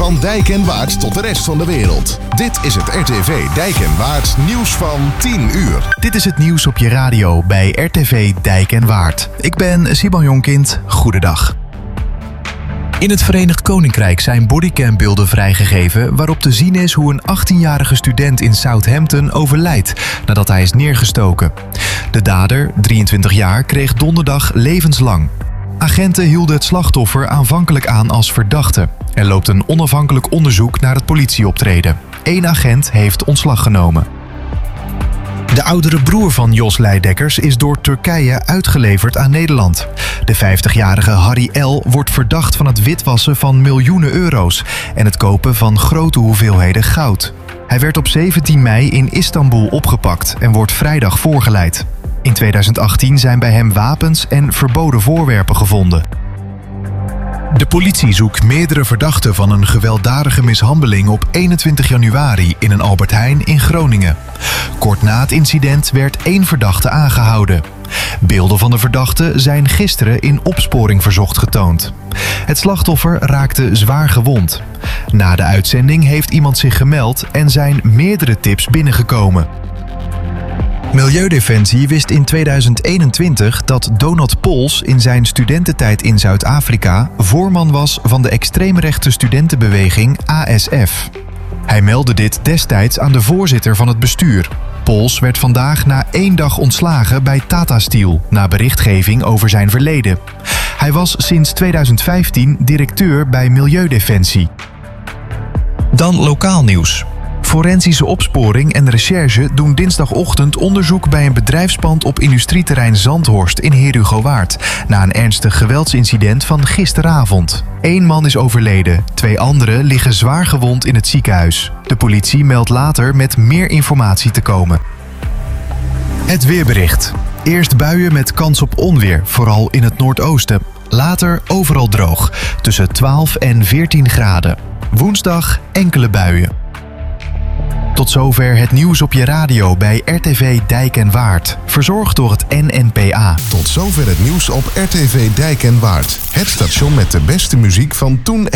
Van Dijk en Waard tot de rest van de wereld. Dit is het RTV Dijk en Waard nieuws van 10 uur. Dit is het nieuws op je radio bij RTV Dijk en Waard. Ik ben Simon Jonkind. Goedendag. In het Verenigd Koninkrijk zijn bodycambeelden vrijgegeven waarop te zien is hoe een 18-jarige student in Southampton overlijdt nadat hij is neergestoken. De dader, 23 jaar, kreeg donderdag levenslang. Agenten hielden het slachtoffer aanvankelijk aan als verdachte. Er loopt een onafhankelijk onderzoek naar het politieoptreden. 1 agent heeft ontslag genomen. De oudere broer van Jos Leidekkers is door Turkije uitgeleverd aan Nederland. De 50-jarige Harry L. wordt verdacht van het witwassen van miljoenen euro's en het kopen van grote hoeveelheden goud. Hij werd op 17 mei in Istanbul opgepakt en wordt vrijdag voorgeleid. In 2018 zijn bij hem wapens en verboden voorwerpen gevonden. De politie zoekt meerdere verdachten van een gewelddadige mishandeling op 21 januari in een Albert Heijn in Groningen. Kort na het incident werd 1 verdachte aangehouden. Beelden van de verdachte zijn gisteren in Opsporing Verzocht getoond. Het slachtoffer raakte zwaar gewond. Na de uitzending heeft iemand zich gemeld en zijn meerdere tips binnengekomen. Milieudefensie wist in 2021 dat Donald Pols in zijn studententijd in Zuid-Afrika voorman was van de extreemrechtse studentenbeweging ASF. Hij meldde dit destijds aan de voorzitter van het bestuur. Pols werd vandaag na 1 dag ontslagen bij Tata Steel na berichtgeving over zijn verleden. Hij was sinds 2015 directeur bij Milieudefensie. Dan lokaal nieuws. Forensische opsporing en recherche doen dinsdagochtend onderzoek bij een bedrijfspand op industrieterrein Zandhorst in Heerhugowaard na een ernstig geweldsincident van gisteravond. 1 man is overleden, 2 anderen liggen zwaar gewond in het ziekenhuis. De politie meldt later met meer informatie te komen. Het weerbericht. Eerst buien met kans op onweer, vooral in het noordoosten. Later overal droog, tussen 12 en 14 graden. Woensdag enkele buien. Tot zover het nieuws op je radio bij RTV Dijk en Waard. Verzorgd door het NNPA. Tot zover het nieuws op RTV Dijk en Waard. Het station met de beste muziek van toen